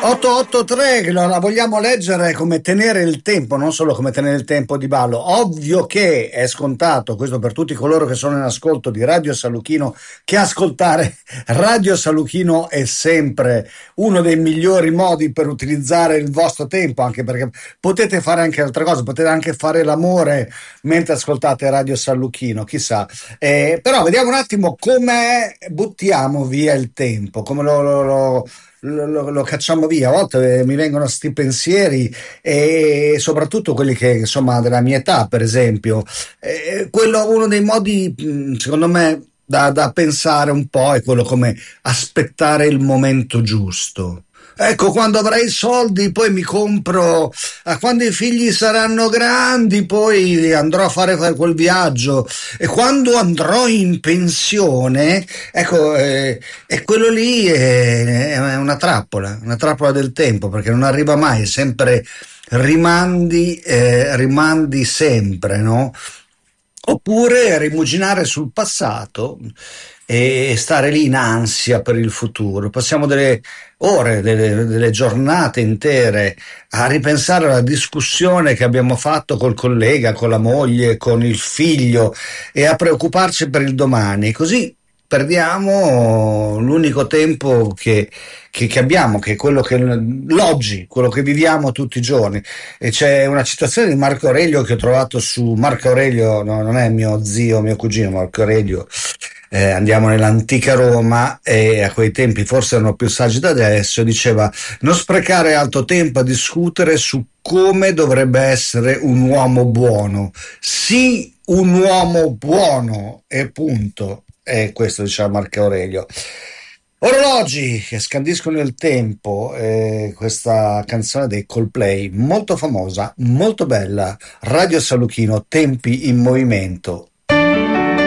883 che la vogliamo leggere come tenere il tempo, non solo come tenere il tempo di ballo. Ovvio che è scontato, questo per tutti coloro che sono in ascolto di Radio Saluchino, che ascoltare Radio Saluchino è sempre uno dei migliori modi per utilizzare il vostro tempo, anche perché potete fare anche altre cose, potete anche fare l'amore mentre ascoltate Radio Saluchino, chissà. Però vediamo un attimo come buttiamo via il tempo, come lo cacciamo via. A volte mi vengono sti pensieri, e soprattutto quelli che insomma della mia età, per esempio, quello, uno dei modi secondo me da pensare un po' è quello come aspettare il momento giusto. Ecco, quando avrai i soldi poi mi compro, quando i figli saranno grandi poi andrò a fare quel viaggio, e quando andrò in pensione, ecco, e quello lì è una trappola del tempo, perché non arriva mai, è sempre rimandi sempre, no? Oppure rimuginare sul passato e stare lì in ansia per il futuro. Passiamo delle ore, delle giornate intere a ripensare alla discussione che abbiamo fatto col collega, con la moglie, con il figlio, e a preoccuparci per il domani. Così perdiamo l'unico tempo che abbiamo, che è quello che l'oggi, quello che viviamo tutti i giorni. E c'è una citazione di Marco Aurelio che ho trovato su Marco Aurelio, no, non è mio zio, mio cugino, Marco Aurelio. Andiamo nell'antica Roma, e a quei tempi forse erano più saggi da adesso. Diceva: non sprecare altro tempo a discutere su come dovrebbe essere un uomo buono. Sì, un uomo buono, e punto. E questo diceva Marco Aurelio. Orologi che scandiscono il tempo, questa canzone dei Coldplay, molto famosa, molto bella. Radio Saluchino, Tempi in movimento.